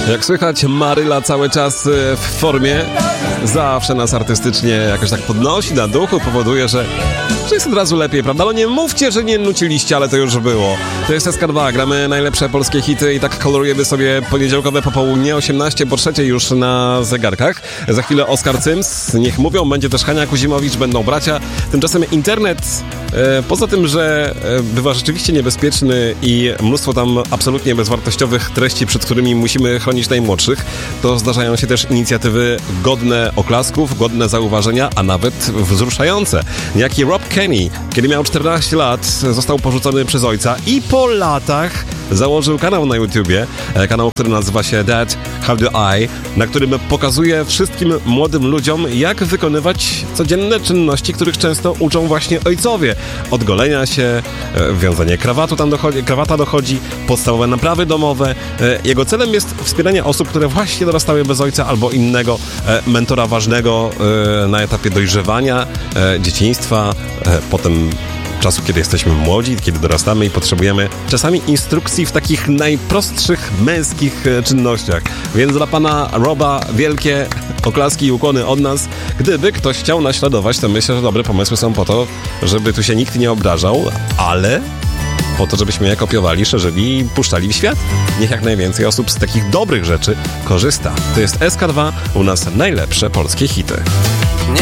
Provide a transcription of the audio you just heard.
Jak słychać, Maryla cały czas w formie. Zawsze nas artystycznie jakoś tak podnosi na duchu, powoduje, że jest od razu lepiej, prawda? No nie mówcie, że nie nuciliście, ale to już było. To jest SK2, gramy najlepsze polskie hity i tak kolorujemy sobie poniedziałkowe popołudnie, 18:03 już na zegarkach. Za chwilę Oskar Cyms, niech mówią, będzie też Hania Kuzimowicz, będą bracia. Tymczasem internet, poza tym, że bywa rzeczywiście niebezpieczny i mnóstwo tam absolutnie bezwartościowych treści, przed którymi musimy chronić najmłodszych, to zdarzają się też inicjatywy godne oklasków, godne zauważenia, a nawet wzruszające. Niejaki Rob Kenny, kiedy miał 14 lat, został porzucony przez ojca i po latach założył kanał na YouTubie, kanał, który nazywa się Dad How Do I, na którym pokazuje wszystkim młodym ludziom, jak wykonywać codzienne czynności, których często uczą właśnie ojcowie. Od golenia się, wiązanie krawata dochodzi, podstawowe naprawy domowe. Jego celem jest wspieranie osób, które właśnie dorastały bez ojca albo innego mentora ważnego na etapie dojrzewania, dzieciństwa, potem czasu, kiedy jesteśmy młodzi, kiedy dorastamy i potrzebujemy czasami instrukcji w takich najprostszych męskich czynnościach. Więc dla pana Roba wielkie oklaski i ukłony od nas. Gdyby ktoś chciał naśladować, to myślę, że dobre pomysły są po to, żeby tu się nikt nie obrażał, ale po to, żebyśmy je kopiowali, szerzyli i puszczali w świat. Niech jak najwięcej osób z takich dobrych rzeczy korzysta. To jest SK2, u nas najlepsze polskie hity.